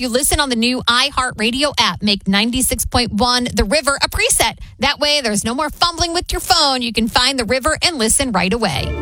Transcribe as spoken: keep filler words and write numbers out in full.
if you listen on the new iHeartRadio app, make ninety-six point one The River a preset. That way, there's no more fumbling with your phone. You can find The River and listen right away.